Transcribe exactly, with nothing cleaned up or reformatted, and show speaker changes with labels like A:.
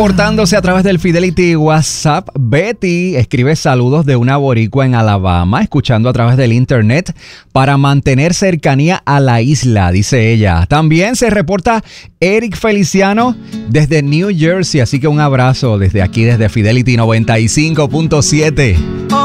A: Reportándose a través del Fidelity WhatsApp, Betty escribe saludos de una boricua en Alabama, escuchando a través del internet para mantener cercanía a la isla, dice ella. También se reporta Eric Feliciano desde New Jersey, así que un abrazo desde aquí, desde Fidelity noventa y cinco punto siete.